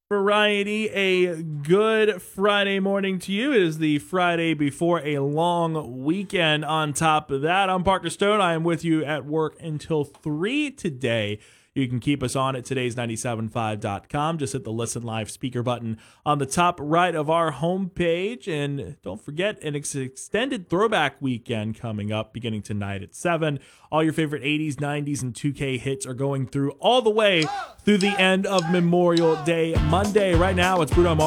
Variety, a good Friday morning to you. It is the Friday before a long weekend. On top of that, I'm Parker Stone. I am with you at work until 3 today. You can keep us on at today's975.com. Just hit the Listen Live speaker button on the top right of our homepage. And don't forget, an extended throwback weekend coming up beginning tonight at 7. All your favorite 80s, 90s, and 2K hits are going through all the way through the end of Memorial Day Monday. Right now, it's Bruno Mars.